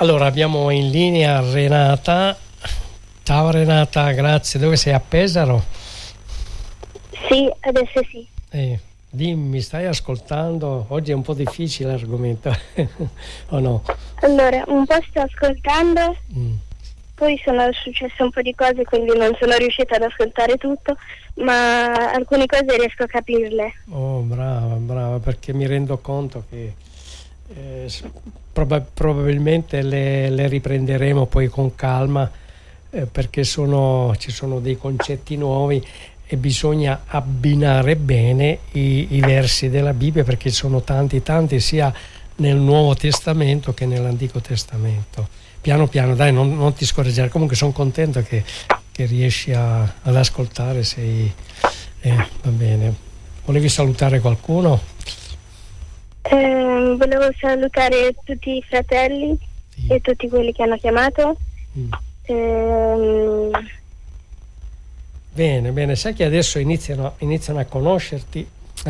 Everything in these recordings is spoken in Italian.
Allora abbiamo in linea Renata. Ciao Renata, grazie. Dove sei, a Pesaro? Sì, adesso sì. Dimmi, stai ascoltando? Oggi è un po' difficile l'argomento, o no? Allora, un po' sto ascoltando, poi sono successe un po' di cose, quindi non sono riuscita ad ascoltare tutto, ma alcune cose riesco a capirle. Oh, brava, perché mi rendo conto che probabilmente le riprenderemo poi con calma, perché ci sono dei concetti nuovi e bisogna abbinare bene i versi della Bibbia, perché sono tanti sia nel Nuovo Testamento che nell'Antico Testamento. Piano piano, dai, non ti scoraggiare. Comunque sono contento che riesci ad ascoltare. Va bene. Volevi salutare qualcuno? Volevo salutare tutti i fratelli e tutti quelli che hanno chiamato. Bene, sai che adesso iniziano a conoscerti,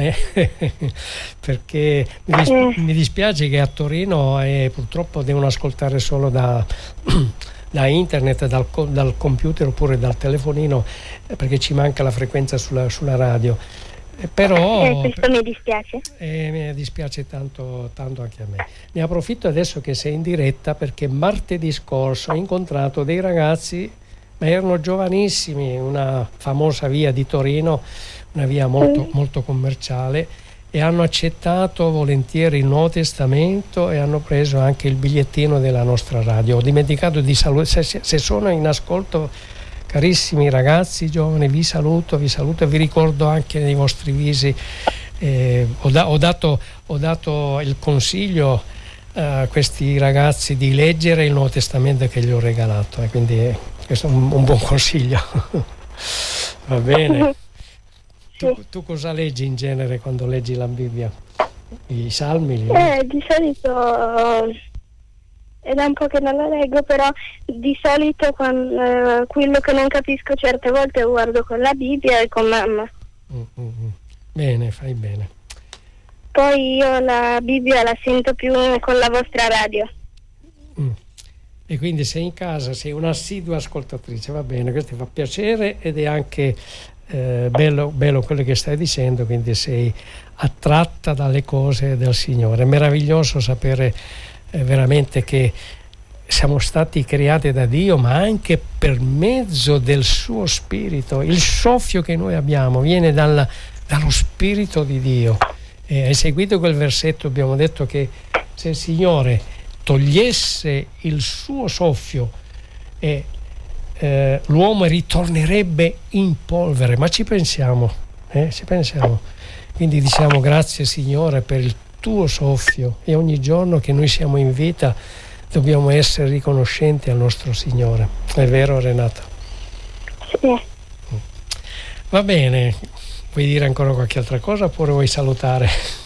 perché mi dispiace che a Torino purtroppo devono ascoltare solo da internet, dal computer oppure dal telefonino, perché ci manca la frequenza sulla radio. Però questo mi dispiace. Mi dispiace tanto anche a me. Ne approfitto adesso che sei in diretta, perché martedì scorso ho incontrato dei ragazzi, ma erano giovanissimi, una famosa via di Torino, una via molto commerciale, e hanno accettato volentieri il Nuovo Testamento e hanno preso anche il bigliettino della nostra radio. Ho dimenticato di salutare, se sono in ascolto, carissimi ragazzi giovani, vi saluto e vi ricordo anche dei vostri visi. Ho dato il consiglio a questi ragazzi di leggere il Nuovo Testamento che gli ho regalato, quindi questo è un buon consiglio. Va bene. Tu cosa leggi in genere quando leggi la Bibbia? I salmi? Di solito è da un po' che non la leggo, però di solito quello che non capisco certe volte guardo con la Bibbia e con mamma. Bene, fai bene. Poi io la Bibbia la sento più con la vostra radio. E quindi sei in casa, sei un'assidua ascoltatrice, va bene, questo ti fa piacere ed è anche bello quello che stai dicendo, quindi sei attratta dalle cose del Signore. È meraviglioso sapere veramente che siamo stati creati da Dio, ma anche per mezzo del suo Spirito. Il soffio che noi abbiamo viene dallo Spirito di Dio. Hai seguito quel versetto? Abbiamo detto che se il Signore togliesse il suo soffio, l'uomo ritornerebbe in polvere. Ma ci pensiamo. Quindi diciamo grazie Signore per il tuo soffio, e ogni giorno che noi siamo in vita dobbiamo essere riconoscenti al nostro Signore. È vero, Renata? Sì. Va bene, vuoi dire ancora qualche altra cosa oppure vuoi salutare?